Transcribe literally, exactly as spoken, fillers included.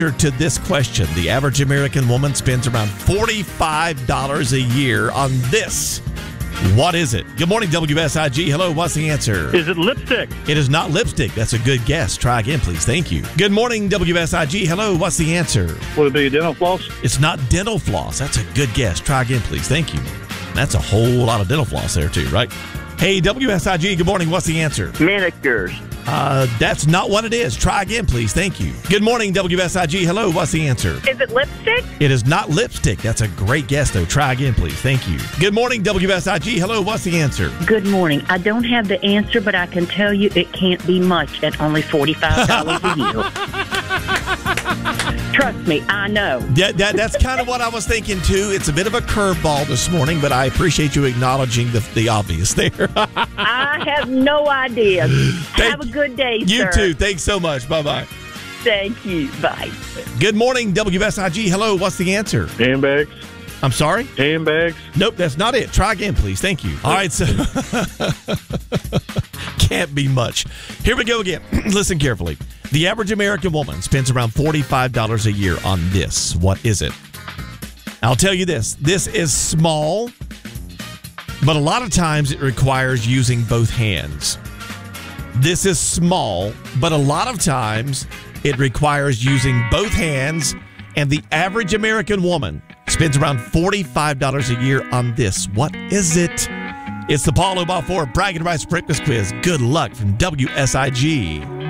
to this question. The average American woman spends around forty-five dollars a year on this. What is it? Good morning, W S I G. Hello, what's the answer? Is it lipstick? It is not lipstick. That's a good guess. Try again, please. Thank you. Good morning, W S I G. Hello, what's the answer? Would it be dental floss? It's not dental floss. That's a good guess. Try again, please. Thank you. That's a whole lot of dental floss there, too, right? Hey, W S I G, good morning. What's the answer? Manicures. Uh, that's not what it is. Try again, please. Thank you. Good morning, W S I G. Hello, what's the answer? Is it lipstick? It is not lipstick. That's a great guess, though. Try again, please. Thank you. Good morning, W S I G. Hello, what's the answer? Good morning. I don't have the answer, but I can tell you it can't be much at only forty-five dollars a year. Trust me, I know. That, that, that's kind of what I was thinking, too. It's a bit of a curveball this morning, but I appreciate you acknowledging the, the obvious there. I have no idea. Thank, have a good day, you sir. You too. Thanks so much. Bye-bye. Thank you. Bye. Good morning, W S I G. Hello, what's the answer? Handbags. I'm sorry? Handbags. Nope, that's not it. Try again, please. Thank you. All right, so can't be much. Here we go again. Listen carefully. The average American woman spends around forty-five dollars a year on this. What is it? I'll tell you this. This is small, but a lot of times it requires using both hands. This is small, but a lot of times it requires using both hands, and the average American woman spends around forty-five dollars a year on this. What is it? It's the Paulo Balfour Bragging Rights Breakfast Quiz. Good luck from W S I G.